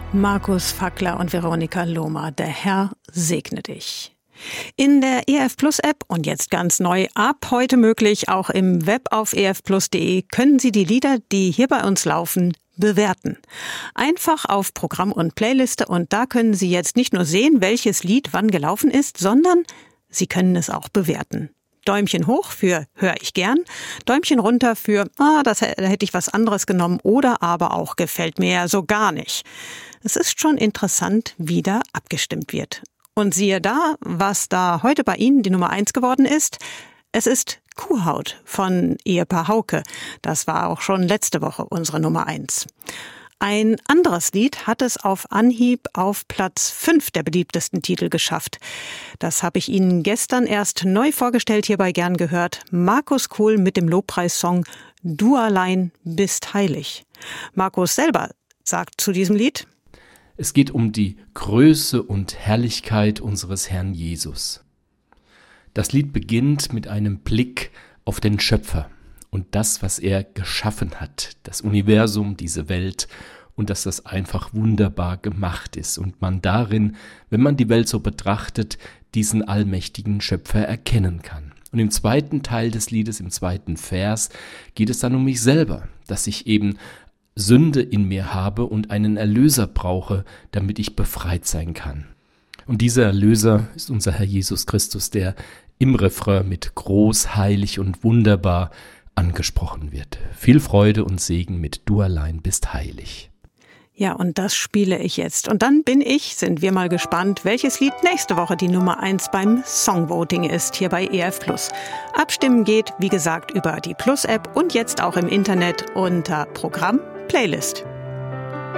Markus Fackler und Veronika Lohmer, der Herr segne dich. In der ERF Plus App und jetzt ganz neu ab heute möglich, auch im Web auf erfplus.de, können Sie die Lieder, die hier bei uns laufen, bewerten. Einfach auf Programm und Playliste und da können Sie jetzt nicht nur sehen, welches Lied wann gelaufen ist, sondern Sie können es auch bewerten. Däumchen hoch für höre ich gern, Däumchen runter für da hätte ich was anderes genommen oder aber auch gefällt mir ja so gar nicht. Es ist schon interessant, wie da abgestimmt wird. Und siehe da, was da heute bei Ihnen die Nummer 1 geworden ist. Es ist Kuhhaut von Ehepaar Hauke. Das war auch schon letzte Woche unsere Nummer 1. Ein anderes Lied hat es auf Anhieb auf Platz 5 der beliebtesten Titel geschafft. Das habe ich Ihnen gestern erst neu vorgestellt, hierbei gern gehört. Markus Kuhl mit dem Lobpreissong Du allein bist heilig. Markus selber sagt zu diesem Lied: Es geht um die Größe und Herrlichkeit unseres Herrn Jesus. Das Lied beginnt mit einem Blick auf den Schöpfer und das, was er geschaffen hat, das Universum, diese Welt, und dass das einfach wunderbar gemacht ist und man darin, wenn man die Welt so betrachtet, diesen allmächtigen Schöpfer erkennen kann. Und im zweiten Teil des Liedes, im zweiten Vers, geht es dann um mich selber, dass ich eben Sünde in mir habe und einen Erlöser brauche, damit ich befreit sein kann. Und dieser Erlöser ist unser Herr Jesus Christus, der im Refrain mit groß, heilig und wunderbar angesprochen wird. Viel Freude und Segen mit Du allein bist heilig. Ja, und das spiele ich jetzt. Und dann sind wir mal gespannt, welches Lied nächste Woche die Nummer 1 beim Songvoting ist, hier bei ERF Plus. Abstimmen geht, wie gesagt, über die Plus-App und jetzt auch im Internet unter Programm Playlist.